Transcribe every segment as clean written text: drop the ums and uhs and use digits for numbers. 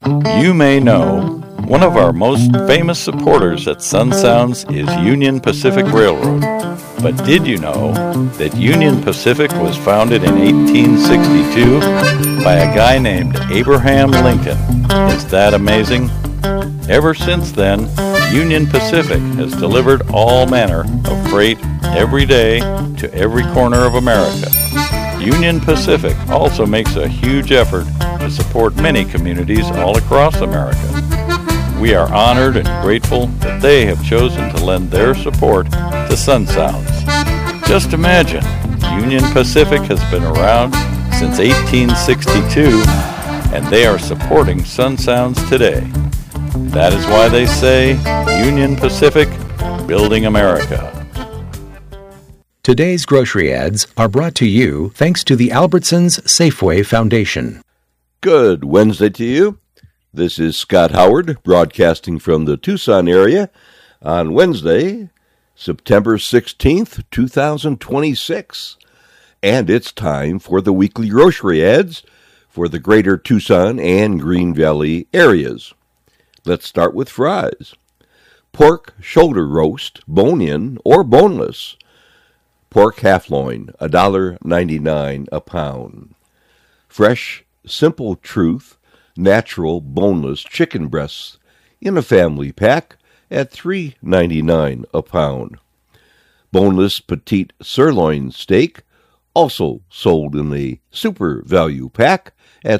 You may know one of our most famous supporters at Sun Sounds is Union Pacific Railroad. But did you know that Union Pacific was founded in 1862 by a guy named Abraham Lincoln? Is that amazing? Ever since then, Union Pacific has delivered all manner of freight every day to every corner of America. Union Pacific also makes a huge effort to support many communities all across America. We are honored and grateful that they have chosen to lend their support to Sun Sounds. Just imagine, Union Pacific has been around since 1862, and they are supporting Sun Sounds today. That is why they say, Union Pacific, building America. Today's grocery ads are brought to you thanks to the Albertsons Safeway Foundation. Good Wednesday to you. This is Scott Howard, broadcasting from the Tucson area on Wednesday, September 16th, 2026. And it's time for the weekly grocery ads for the greater Tucson and Green Valley areas. Let's start with fries. Pork shoulder roast, bone-in or boneless. Pork half loin, $1.99 a pound. Fresh, Simple Truth, natural boneless chicken breasts in a family pack at $3.99 a pound. Boneless petite sirloin steak, also sold in a super value pack at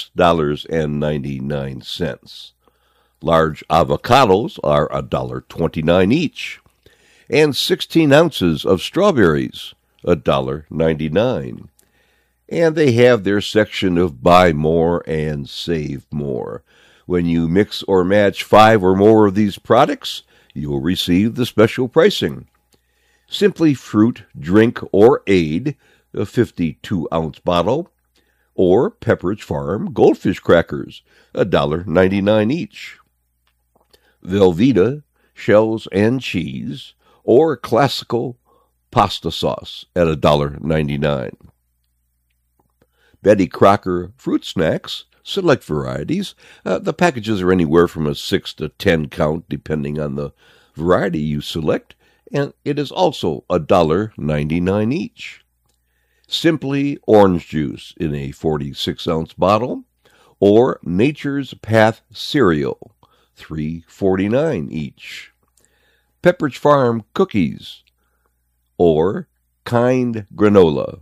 $6.99. Large avocados are $1.29 each. And 16 ounces of strawberries, $1.99. And they have their section of buy more and save more. When you mix or match 5 or more of these products, you will receive the special pricing. Simply Fruit Drink or Aid, a 52-ounce bottle, or Pepperidge Farm Goldfish Crackers, $1.99 each. Velveeta Shells and Cheese, or Classical Pasta Sauce at $1.99. Betty Crocker Fruit Snacks, select varieties. The packages are anywhere from a 6 to 10 count, depending on the variety you select, and it is also $1.99 each. Simply Orange Juice in a 46-ounce bottle, or Nature's Path Cereal, $3.49 each. Pepperidge Farm Cookies, or Kind Granola,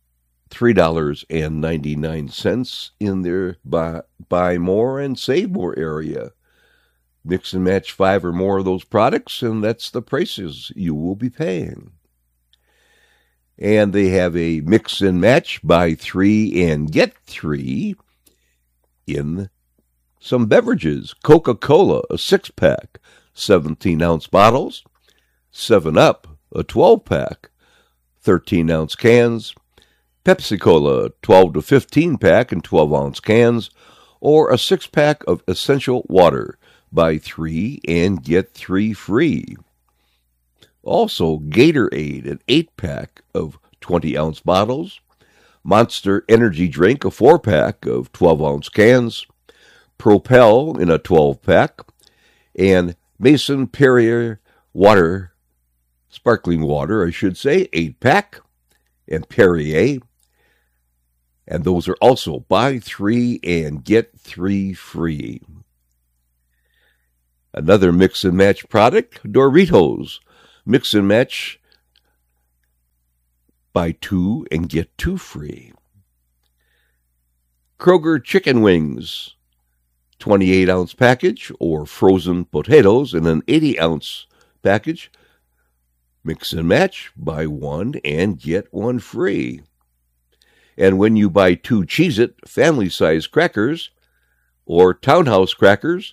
$3.99 in their buy more and save more area. Mix and match 5 or more of those products, and that's the prices you will be paying. And they have a mix and match, buy 3 and get 3 in some beverages. Coca-Cola, a 6-pack, 17-ounce bottles. 7-Up, a 12-pack, 13-ounce cans. Pepsi-Cola, 12 to 15-pack and 12-ounce cans. Or a 6-pack of Essential Water, buy 3 and get 3 free. Also, Gatorade, an 8-pack of 20-ounce bottles. Monster Energy Drink, a 4-pack of 12-ounce cans. Propel in a 12-pack. And Mason Perrier water, sparkling water, 8-pack. And Perrier. And those are also buy 3 and get 3 free. Another mix and match product, Doritos. Mix and match, buy 2 and get 2 free. Kroger chicken wings, 28-ounce package, or frozen potatoes in an 80-ounce package. Mix and match, buy 1 and get 1 free. And when you buy 2 Cheez-It family-size crackers or Townhouse crackers,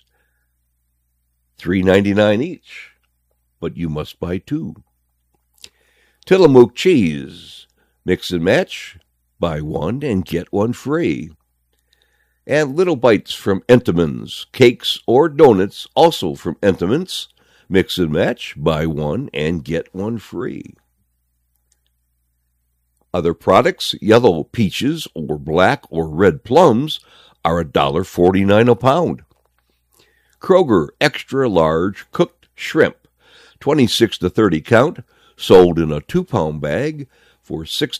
$3.99 each. But you must buy 2. Tillamook cheese, mix and match, buy 1 and get 1 free. And Little Bites from Entenmann's, cakes or donuts, also from Entenmann's, mix and match, buy 1 and get 1 free. Other products, yellow peaches or black or red plums, are $1.49 a pound. Kroger Extra Large Cooked Shrimp, 26 to 30 count, sold in a 2-pound bag for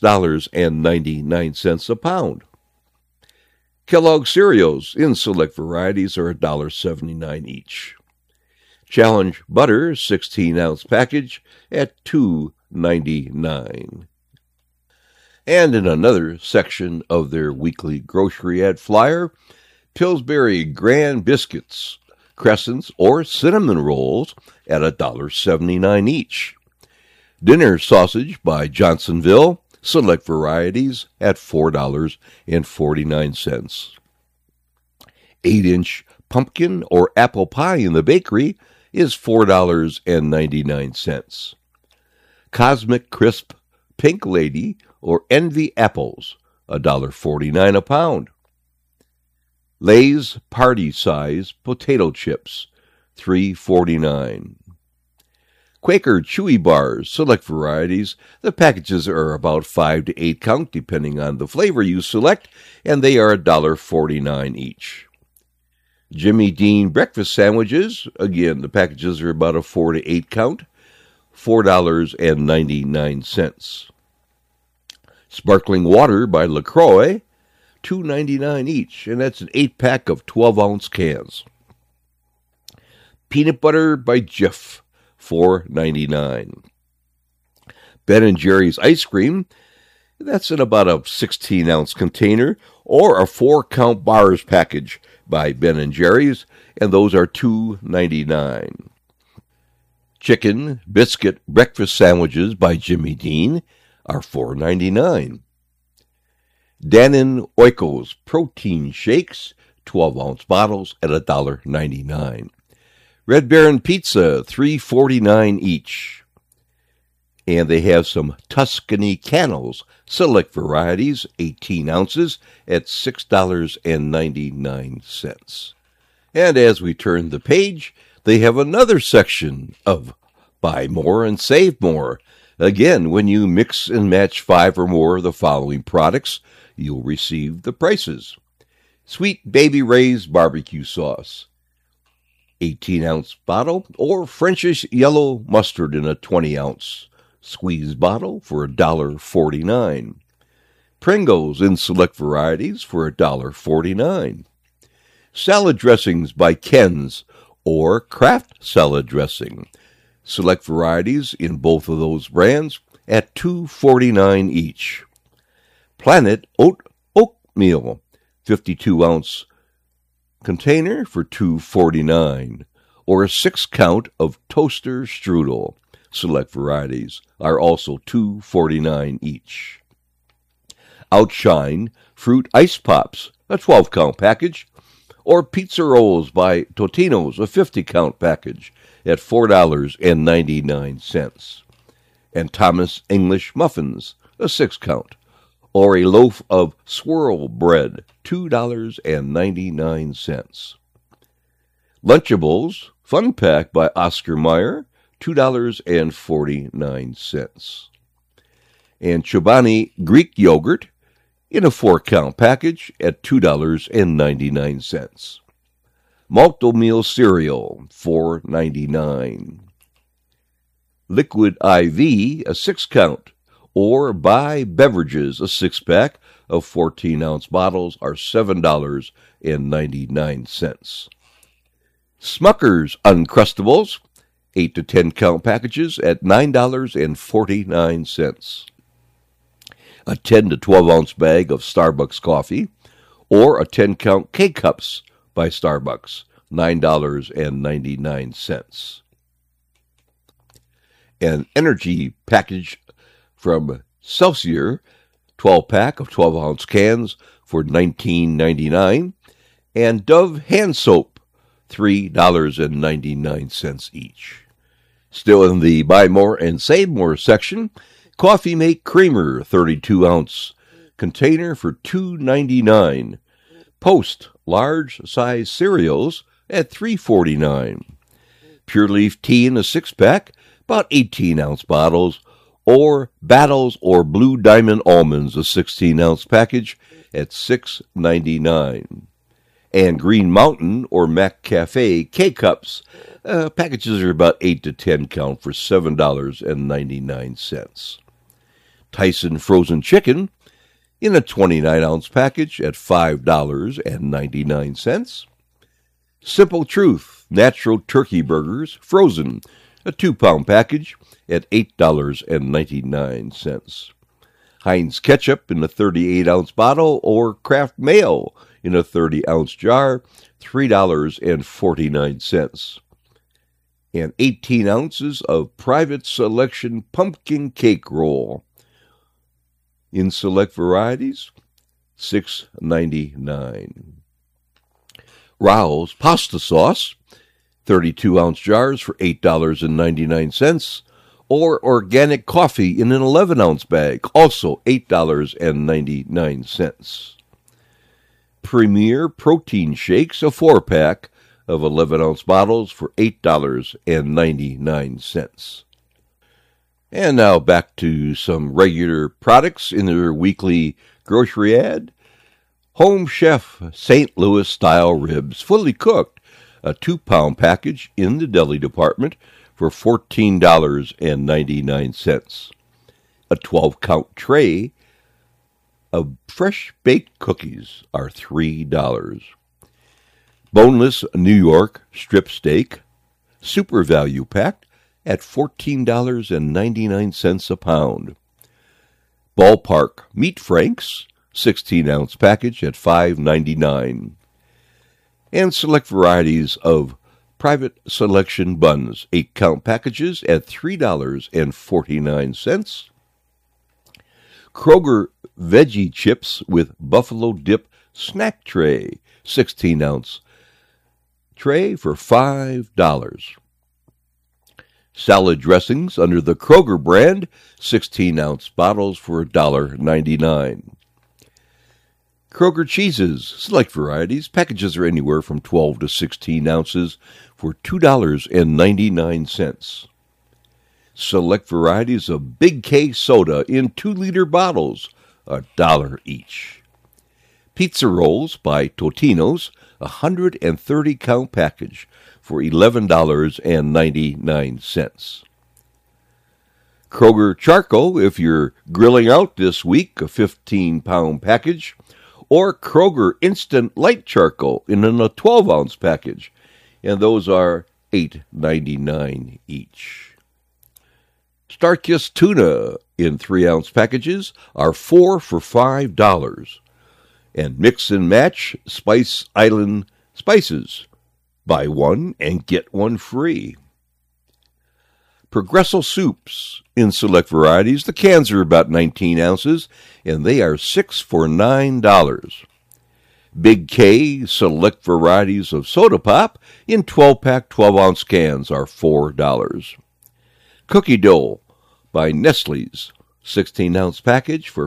$6.99 a pound. Kellogg cereals in select varieties are $1.79 each. Challenge butter, 16-ounce package at $2.99. And in another section of their weekly grocery ad flyer, Pillsbury Grand Biscuits, crescents, or cinnamon rolls at $1.79 each. Dinner sausage by Johnsonville, select varieties at $4.49. 8-inch pumpkin or apple pie in the bakery is $4.99. Cosmic Crisp Pink Lady or Envy apples, $1.49 a pound. Lay's Party Size Potato Chips, $3.49. Quaker Chewy Bars, select varieties. The packages are about 5 to 8 count, depending on the flavor you select, and they are $1.49 each. Jimmy Dean breakfast sandwiches, again, the packages are about a 4 to 8 count, $4.99. Sparkling water by LaCroix, $2.99 each, and that's an 8-pack of 12-ounce cans. Peanut butter by Jif, $4.99. Ben & Jerry's ice cream, that's in about a 16-ounce container, or a 4-count bars package by Ben & Jerry's, and those are $2.99. Chicken biscuit breakfast sandwiches by Jimmy Dean are $4.99. Dannon Oikos protein shakes, 12-ounce bottles at $1.99. Red Baron pizza, $3.49 each. And they have some Tuscany Cannels, select varieties, 18 ounces, at $6.99. And as we turn the page, they have another section of Buy More and Save More. Again, when you mix and match 5 or more of the following products, you'll receive the prices. Sweet Baby Ray's barbecue sauce, 18-ounce bottle, or French's yellow mustard in a 20-ounce squeeze bottle for $1.49. Pringles in select varieties for $1.49. Salad dressings by Ken's or Kraft salad dressing. Select varieties in both of those brands at $2.49 each. Planet Oatmeal, 52-ounce container for $2.49, or a 6-count of toaster strudel. Select varieties are also $2.49 each. Outshine Fruit Ice Pops, a 12-count package, or Pizza Rolls by Totino's, a 50-count package, at $4.99. And Thomas English Muffins, a 6-count, or a loaf of swirl bread, $2.99. Lunchables Fun Pack by Oscar Mayer, $2.49. And Chobani Greek Yogurt in a 4-count package at $2.99. Malt-O-Meal cereal, $4.99. Liquid IV, a 6-count, or Buy Beverages, a 6-pack of 14-ounce bottles are $7.99. Smucker's Uncrustables, 8 to 10-count packages at $9.49. A 10 to 12-ounce bag of Starbucks coffee, or a 10-count K-Cups by Starbucks, $9.99. An energy package from Celsius, 12-pack of 12-ounce cans for $19.99, and Dove hand soap, $3.99 each. Still in the Buy More and Save More section, Coffee Mate Creamer, 32-ounce container for $2.99. Post large-size cereals at $3.49. Pure Leaf Tea in a 6-pack, about 18-ounce bottles, or Battles or Blue Diamond Almonds, a 16-ounce package, at $6.99. And Green Mountain or Mac Cafe K-Cups. Packages are about 8 to 10 count for $7.99. Tyson Frozen Chicken in a 29-ounce package at $5.99. Simple Truth Natural Turkey Burgers Frozen, a 2-pound package at $8.99. Heinz Ketchup in a 38-ounce bottle or Kraft Mayo in a 30-ounce jar, $3.49. And 18 ounces of Private Selection Pumpkin Cake Roll. In select varieties, $6.99. Rao's Pasta Sauce, 32-ounce jars for $8.99. Or organic coffee in an 11-ounce bag, also $8.99. Premier Protein Shakes, a 4-pack of 11-ounce bottles for $8.99. And now back to some regular products in their weekly grocery ad. Home Chef St. Louis style ribs, fully cooked, a 2-pound package in the deli department for $14.99. A 12-count tray of fresh baked cookies are $3. Boneless New York strip steak, super value packed, at $14.99 a pound. Ballpark Meat Franks, 16-ounce package at $5.99. And select varieties of Private Selection buns, 8-count packages at $3.49. Kroger Veggie Chips with Buffalo Dip Snack Tray, 16-ounce tray for $5. Salad dressings under the Kroger brand, 16-ounce bottles for $1.99. Kroger cheeses, select varieties. Packages are anywhere from 12 to 16 ounces for $2.99. Select varieties of Big K soda in 2-liter bottles, $1 each. Pizza rolls by Totino's, a 130-count package for $11.99. Kroger charcoal, if you're grilling out this week, a 15-pound package. Or Kroger Instant Light Charcoal in a 12-ounce package, and those are $8.99 each. Starkist tuna in 3-ounce packages are 4 for $5. And Mix and Match Spice Island spices, buy one and get one free. Progresso soups in select varieties. The cans are about 19 ounces, and they are 6 for $9. Big K select varieties of soda pop in 12-pack 12-ounce cans are $4. Cookie dough by Nestle's, 16-ounce package for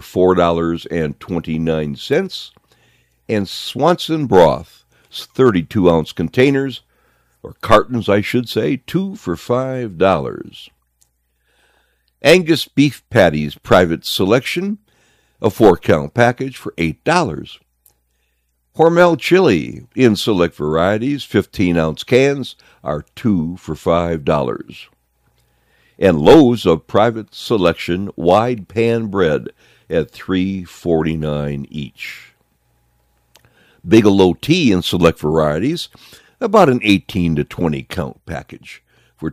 $4.29. And Swanson broth, 32-ounce containers, or cartons, I should say, 2 for $5. Angus beef patties private selection, a 4-count package for $8. Hormel chili in select varieties, 15-ounce cans, are 2 for $5. And loaves of private selection wide pan bread at $3.49 each. Bigelow tea in select varieties, about an 18 to 20 count package for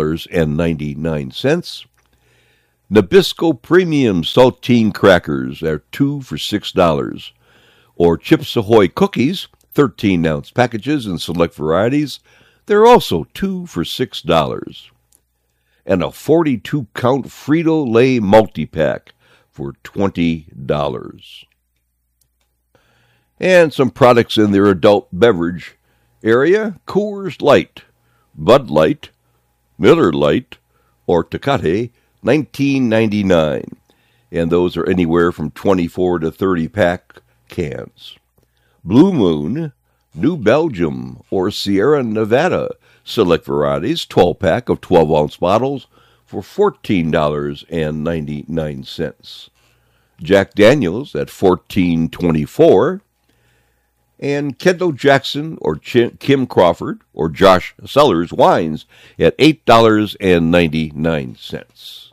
$2.99. Nabisco Premium Saltine Crackers are 2 for $6. Or Chips Ahoy Cookies, 13-ounce packages in select varieties, they're also 2 for $6. And a 42-count Frito-Lay multi-pack for $20. And some products in their adult beverage area: Coors Light, Bud Light, Miller Lite, or Tecate, $19.99. And those are anywhere from 24 to 30-pack cans. Blue Moon, New Belgium, or Sierra Nevada, select varieties, 12-pack of 12-ounce bottles for $14.99. Jack Daniels at $14.24. and Kendall Jackson or Kim Crawford or Josh Sellers wines at $8.99.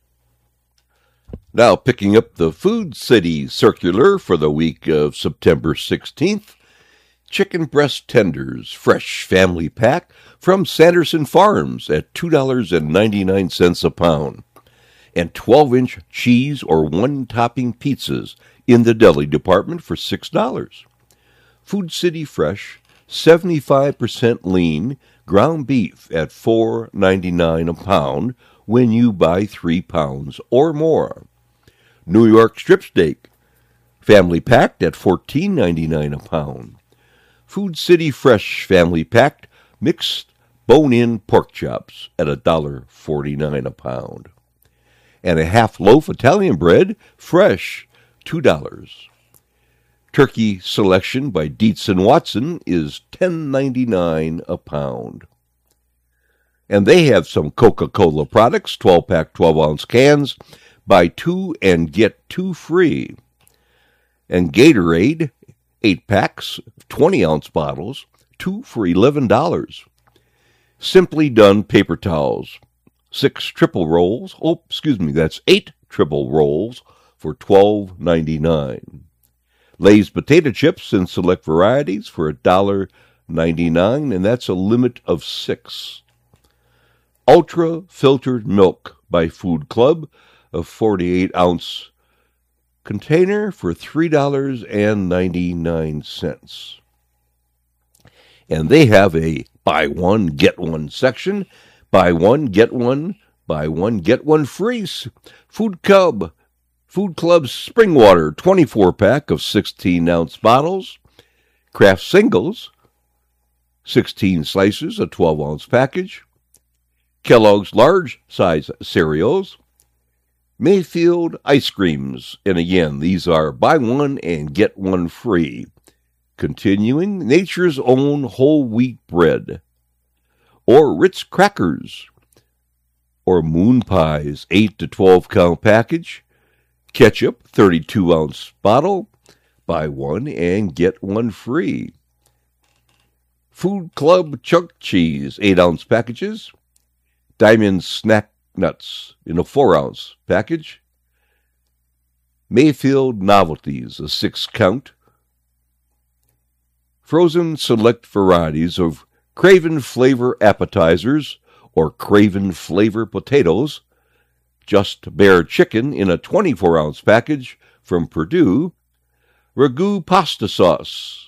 Now picking up the Food City circular for the week of September 16th, chicken breast tenders, fresh family pack from Sanderson Farms at $2.99 a pound, and 12-inch cheese or one-topping pizzas in the deli department for $6. Food City Fresh, 75% lean, ground beef at $4.99 a pound when you buy 3 pounds or more. New York strip steak, family packed at $14.99 a pound. Food City Fresh family packed mixed bone-in pork chops at $1.49 a pound. And a half loaf Italian bread, fresh, $2. Turkey selection by Dietz & Watson is $10.99 a pound. And they have some Coca-Cola products, 12-pack, 12-ounce cans, buy 2 and get 2 free. And Gatorade, 8 packs, 20-ounce bottles, 2 for $11. Simply Done paper towels, 6 triple rolls, that's 8 triple rolls for $12.99. Lay's potato chips in select varieties for $1.99, and that's a limit of 6. Ultra filtered milk by Food Club, a 48-ounce container for $3.99. And they have a buy one, get one section. Buy one, get one free. Food Club Spring Water, 24-pack of 16-ounce bottles. Kraft Singles, 16 slices, a 12-ounce package. Kellogg's large size cereals. Mayfield ice creams, and again, these are buy one and get one free. Continuing, Nature's Own whole wheat bread. Or Ritz crackers. Or Moon Pies, 8 to 12 count package. Ketchup, 32-ounce bottle, buy one and get one free. Food Club chunk cheese, 8-ounce packages. Diamond snack nuts in a 4-ounce package. Mayfield novelties, a 6-count. Frozen select varieties of Craven flavor appetizers or Craven flavor potatoes. Just Bare chicken in a 24-ounce package from Purdue. Ragu pasta sauce.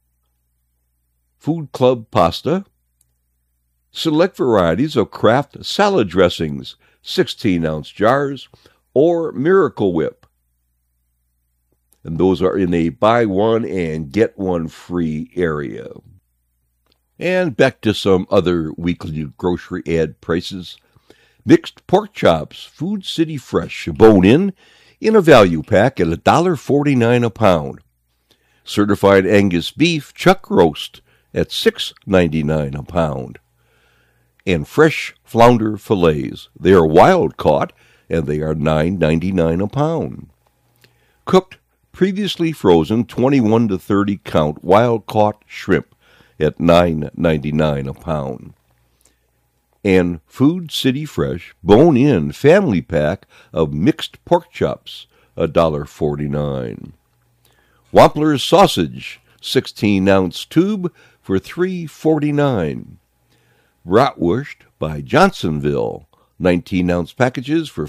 Food Club pasta. Select varieties of Kraft salad dressings, 16-ounce jars, or Miracle Whip. And those are in a buy one and get one free area. And back to some other weekly grocery ad prices. Mixed pork chops, Food City Fresh, bone-in a value pack at $1.49 a pound. Certified Angus beef chuck roast at $6.99 a pound. And fresh flounder fillets. They are wild caught, and they are $9.99 a pound. Cooked, previously frozen 21 to 30 count wild caught shrimp at $9.99 a pound. And Food City Fresh bone-in family pack of mixed pork chops, $1.49. Wampler's sausage, 16-ounce tube for $3.49. Bratwurst by Johnsonville, 19-ounce packages for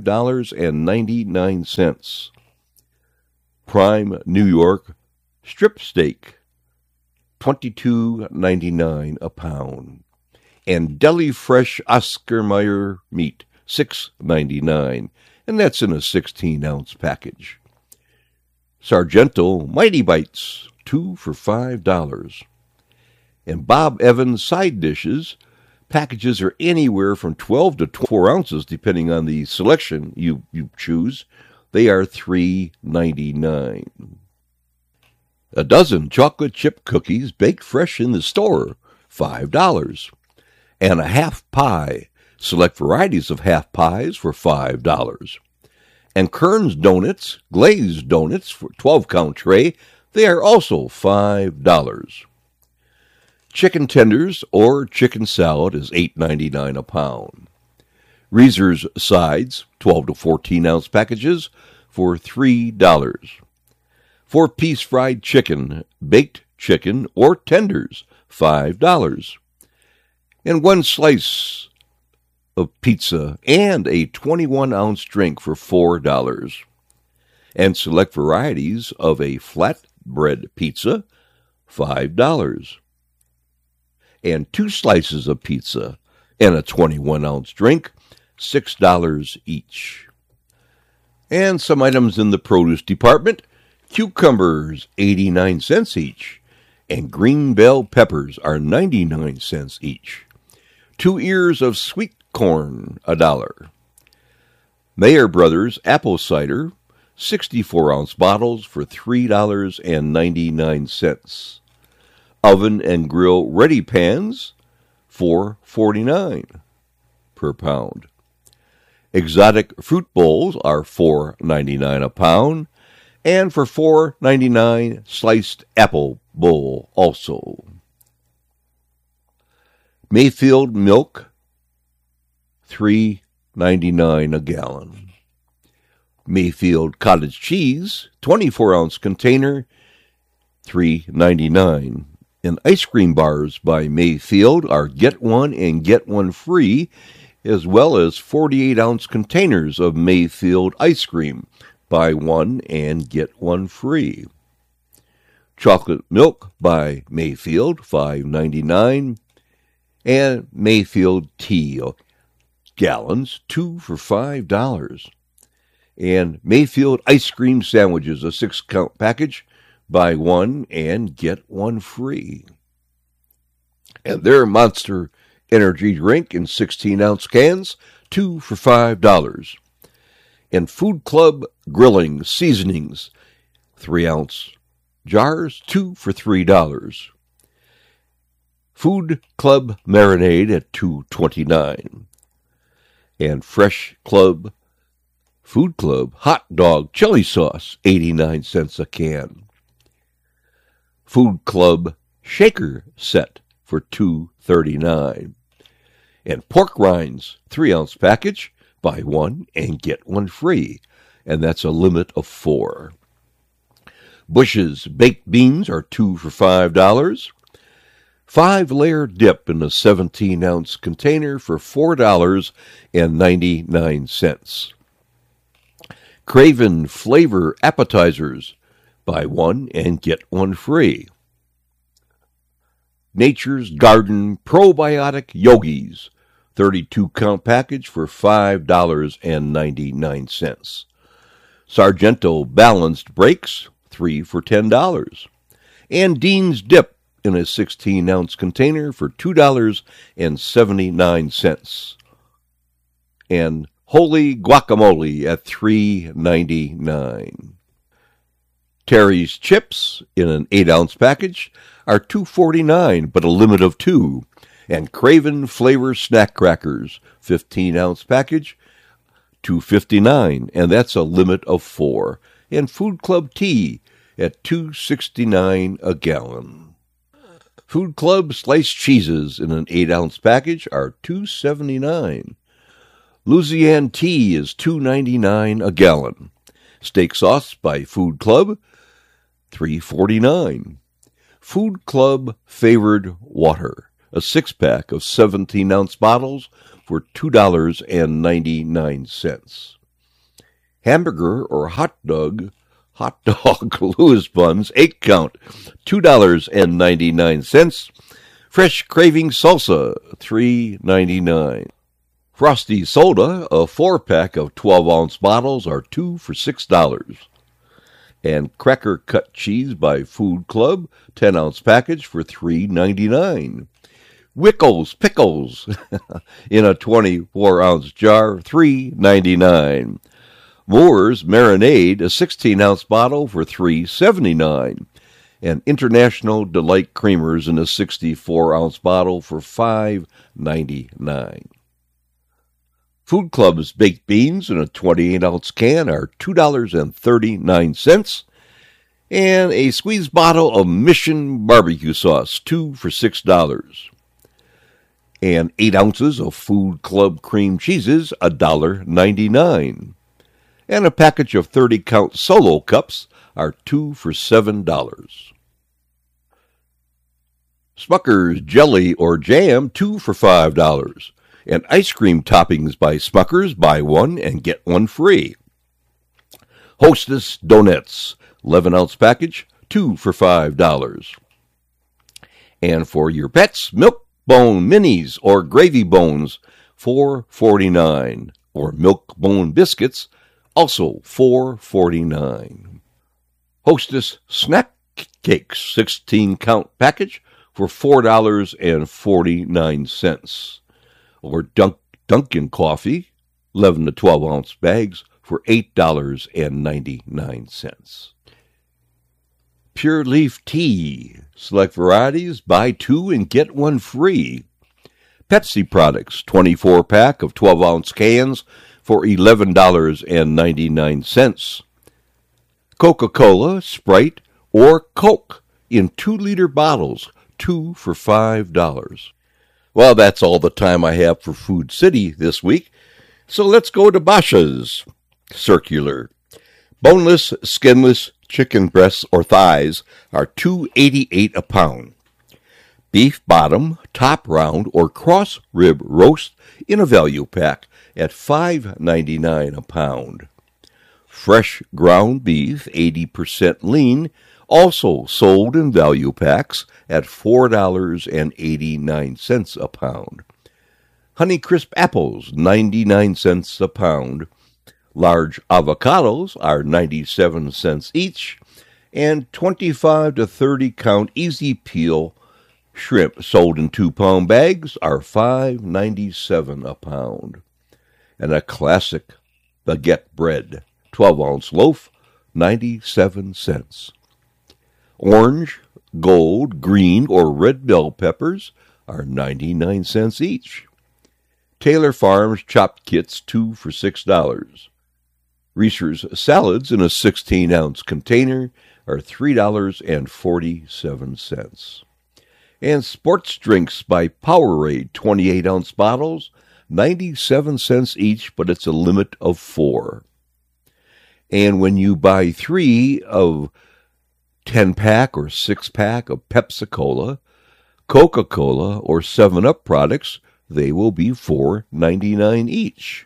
$5.99. Prime New York strip steak, $22.99 a pound. And Deli Fresh Oscar Mayer meat, $6.99, and that's in a 16-ounce package. Sargento Mighty Bites, 2 for $5. And Bob Evans side dishes, packages are anywhere from 12 to 24 ounces, depending on the selection you choose. They are $3.99. A dozen chocolate chip cookies baked fresh in the store, $5. And a half pie, select varieties of half pies for $5. And Kern's Donuts, glazed donuts for 12-count tray, They are also $5. Chicken tenders or chicken salad is $8.99 a pound. Reese's sides, 12 to 14 ounce packages for $3. 4-piece fried chicken, baked chicken, or tenders, $5. And 1 slice of pizza and a 21-ounce drink for $4. And select varieties of a flatbread pizza, $5. And 2 slices of pizza and a 21-ounce drink, $6 each. And some items in the produce department: cucumbers, 89 cents each, and green bell peppers are 99 cents each. 2 ears of sweet corn, $1. Mayer Brothers apple cider, 64-ounce bottles for $3.99. Oven and grill ready pans, $4.49 per pound. Exotic fruit bowls are $4.99 a pound, and for $4.99 sliced apple bowl also. Mayfield milk, $3.99 a gallon. Mayfield cottage cheese, 24-ounce container, $3.99. And ice cream bars by Mayfield are get one and get one free, as well as 48-ounce containers of Mayfield ice cream. Buy one and get one free. Chocolate milk by Mayfield, $5.99. And Mayfield tea, gallons, 2 for $5. And Mayfield ice cream sandwiches, a 6-count package. Buy one and get one free. And their Monster Energy drink in 16-ounce cans, 2 for $5. And Food Club grilling seasonings, 3-ounce jars, 2 for $3. Food Club marinade at $2.29. And Fresh Club Food Club hot dog chili sauce, 89 cents a can. Food Club shaker set for $2.39. And pork rinds, 3-ounce package, buy one and get one free, and that's a limit of 4. Bush's baked beans are 2 for $5. 5-layer dip in a 17-ounce container for $4.99. Craven flavor appetizers, buy one and get one free. Nature's Garden Probiotic Yogis, 32-count package for $5.99. Sargento Balanced Breaks, 3 for $10. And Dean's Dip in a 16-ounce container for $2.79. And Holy Guacamole at $3.99. Terry's Chips in an 8-ounce package are $2.49, but a limit of 2. And Craven Flavor Snack Crackers, 15-ounce package, $2.59, and that's a limit of 4. And Food Club tea at $2.69 a gallon. Food Club sliced cheeses in an 8-ounce package are $2.79. Louisiana tea is $2.99 a gallon. Steak sauce by Food Club, $3.49. Food Club Favored Water, a 6-pack of 17-ounce bottles for $2.99. Hamburger or hot dog Louis buns, 8-count, $2.99. Fresh Craving Salsa, $3.99. Frosty Soda, a 4-pack of 12-ounce bottles, are 2 for $6. And Cracker Cut Cheese by Food Club, 10-ounce package for $3.99. Wickles Pickles in a 24-ounce jar, $3.99. Moore's Marinade, a 16-ounce bottle for $3.79. And International Delight Creamers in a 64-ounce bottle for $5.99. Food Club's baked beans in a 28-ounce can are $2.39. And a squeezed bottle of Mission barbecue sauce, 2 for $6. And 8 ounces of Food Club cream cheeses, $1.99. And a package of 30-count Solo cups are 2 for $7. Smucker's jelly or jam, 2 for $5. And ice cream toppings by Smucker's, buy one and get one free. Hostess donuts, 11-ounce package, 2 for $5. And for your pets, Milk Bone minis or gravy bones, $4.49. Or Milk Bone biscuits, also $4.49. Hostess snack cakes, 16-count package for $4.49. Or Dunkin' coffee, 11 to 12-ounce bags for $8.99. Pure Leaf tea, select varieties, buy 2 and get 1 free. Pepsi products, 24-pack of 12-ounce cans for $11.99. Coca-Cola, Sprite, or Coke in 2-liter bottles, 2 for $5. Well, that's all the time I have for Food City this week, so let's go to Basha's. Circular. Boneless, skinless chicken breasts or thighs are $2.88 a pound. Beef bottom, top round, or cross rib roast in a value pack at $5.99 a pound. Fresh ground beef, 80% lean, also sold in value packs at $4.89 a pound. Honeycrisp apples, 99 cents a pound. Large avocados are 97 cents each, and 25 to 30 count easy peel shrimp sold in 2-pound bags are $5.97 a pound. And a classic baguette bread, 12-ounce loaf, 97 cents. Orange, gold, green, or red bell peppers are 99 cents each. Taylor Farms chopped kits, 2 for $6. Reese's salads in a 16-ounce container are $3.47. And sports drinks by Powerade, 28-ounce bottles, 97 cents each, but it's a limit of 4. And when you buy 3 of 10-pack or 6-pack of Pepsi-Cola, Coca-Cola, or 7-Up products, they will be $4.99 each.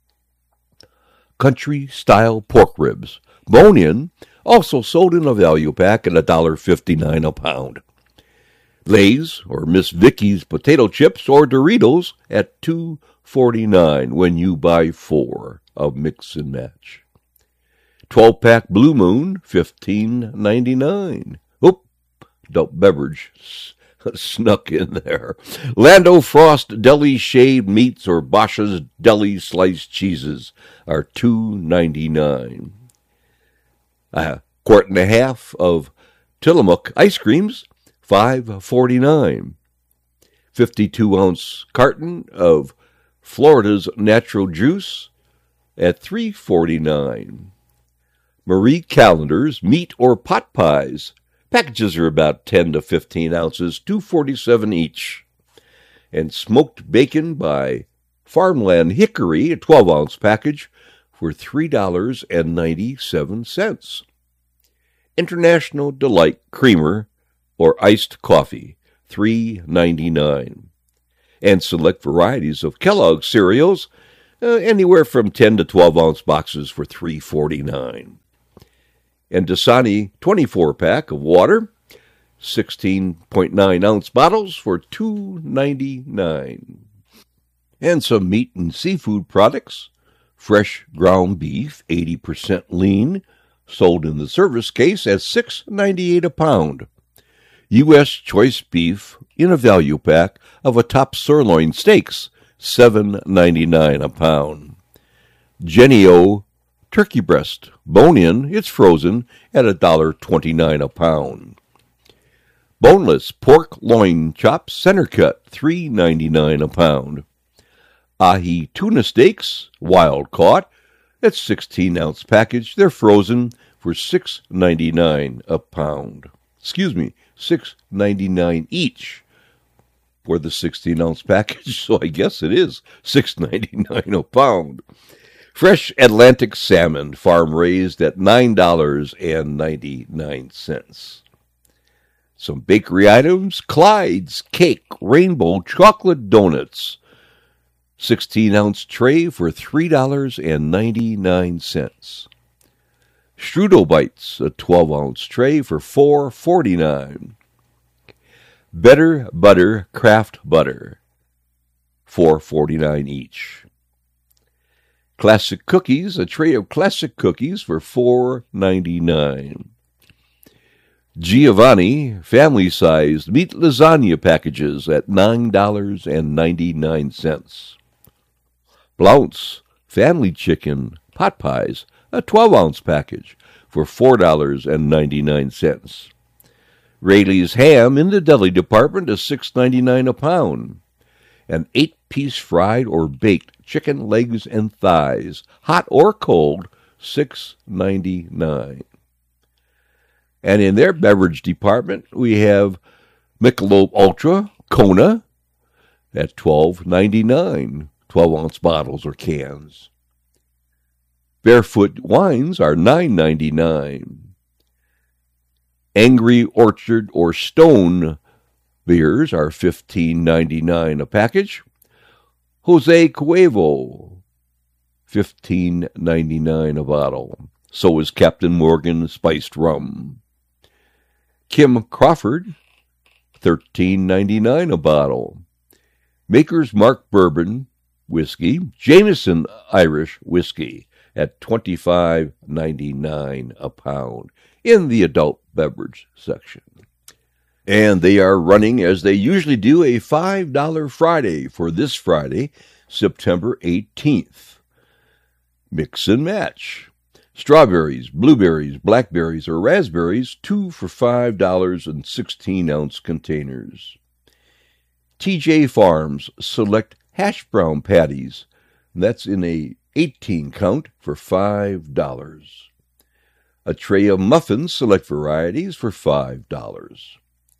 Country-style pork ribs, bone-in, also sold in a value pack at $1.59 a pound. Lay's or Miss Vicky's potato chips or Doritos at $2.49 when you buy 4 of Mix and Match. 12-pack Blue Moon, $15.99. Oop, adult beverage snuck in there. Lando Frost deli shaved meats or Basha's deli sliced cheeses are $2.99. A quart and a half of Tillamook ice creams, $5.49. 52-ounce carton of Florida's natural juice at $3.49. Marie Callender's meat or pot pies. Packages are about 10 to 15 ounces, $2.47 each. And smoked bacon by Farmland Hickory, a 12-ounce package, for $3.97. International Delight Creamer or iced coffee, $3.99. And select varieties of Kellogg's cereals, anywhere from 10 to 12-ounce boxes for $3.49. And Dasani 24-pack of water, 16.9-ounce bottles for $2.99. And some meat and seafood products, fresh ground beef, 80% lean, sold in the service case at $6.98 a pound. U.S. choice beef in a value pack of a top sirloin steaks, $7.99 a pound. Jennie-O turkey breast, bone-in, it's frozen at $1.29 a pound. Boneless pork loin chops, center cut, $3.99 a pound. Ahi tuna steaks, wild caught, that's 16-ounce package. They're frozen for $6.99 a pound. $6.99 each for the 16-ounce package, so I guess it is $6.99 a pound. Fresh Atlantic salmon, farm-raised at $9.99. Some bakery items, Clyde's Cake Rainbow Chocolate Donuts, 16-ounce tray for $3.99. Strudel Bites, a 12-ounce tray for $4.49. Better Butter Craft Butter, $4.49 each. Classic Cookies, a tray of classic cookies for $4.99. Giovanni family-sized meat lasagna packages at $9.99. Blount's family chicken pot pies, a 12-ounce package for $4.99. Rayleigh's ham in the deli department is $6.99 a pound. An 8-piece fried or baked chicken legs and thighs, hot or cold, $6.99. And in their beverage department, we have Michelob Ultra, Kona, at $12.99, 12-ounce bottles or cans. Barefoot wines are $9.99. Angry Orchard or Stone beers are $15.99 a package. Jose Cuervo, $15.99 a bottle. So is Captain Morgan spiced rum. Kim Crawford, $13.99 a bottle. Maker's Mark Bourbon whiskey, Jameson Irish whiskey at $25.99 a pound in the adult beverage section. And they are running, as they usually do, a $5 Friday for this Friday, September 18th. Mix and match. Strawberries, blueberries, blackberries, or raspberries, 2 for $5 in 16-ounce containers. TJ Farms select hash brown patties. That's in a 18 count for $5. A tray of muffins, select varieties, for $5.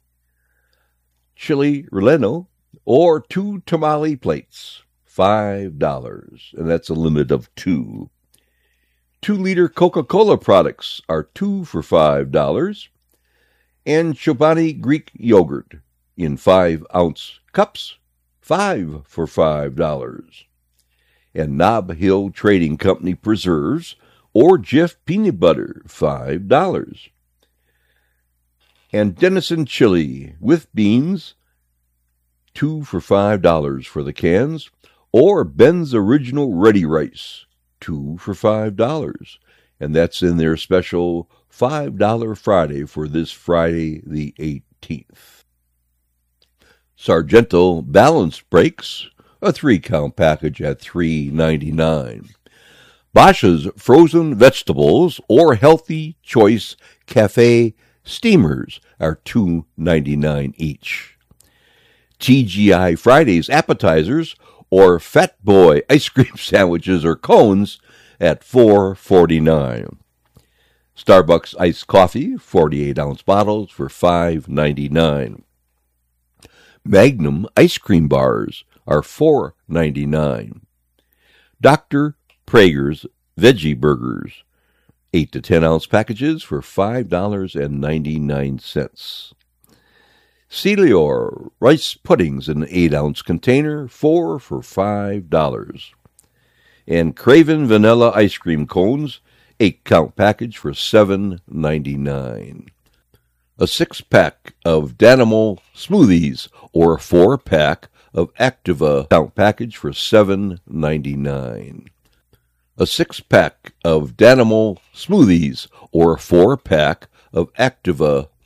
Chili relleno or 2 tamale plates, $5, and that's a limit of 2. 2-liter Coca-Cola products are 2 for $5, and Chobani Greek yogurt in 5-ounce cups, 5 for $5. And Nob Hill Trading Company preserves or Jif peanut butter, $5. And Denison chili with beans, 2 for $5 for the cans, or Ben's Original Ready Rice, 2 for $5. And that's in their special $5 Friday for this Friday the 18th. Sargento Balance Breaks, a 3-count package at $3.99. Bosch's Frozen Vegetables or Healthy Choice Cafe Steamers are $2.99 each. TGI Fridays Appetizers or Fat Boy ice cream sandwiches or cones at $4.49. Starbucks iced coffee, 48-ounce bottles for $5.99. Magnum ice cream bars are $4.99. Dr. Prager's veggie burgers, 8 to 10-ounce packages for $5.99. Celior rice puddings in an 8-ounce container, 4 for $5. And Craven vanilla ice cream cones, 8-count package for $7.99. A 6-pack of Danimal smoothies or a 4-pack of Activa count package for $7.99. A 6-pack of Danimal smoothies or a 4-pack of Activa